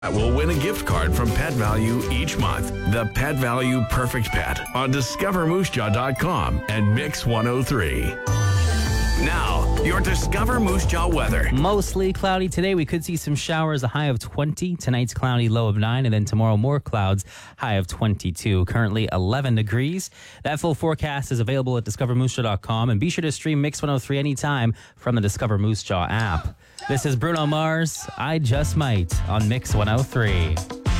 will win a gift card from Pet Value each month. The Pet Value Perfect Pet on discovermoosejaw.com and Mix 103. Now, your Discover Moose Jaw weather. Mostly cloudy today. We could see some showers, a high of 20. Tonight's cloudy, low of 9. And then tomorrow, more clouds, high of 22. Currently 11 degrees. That full forecast is available at discovermoosejaw.com. And be sure to stream Mix 103 anytime from the Discover Moose Jaw app. This is Bruno Mars, I Just Might, on Mix 103.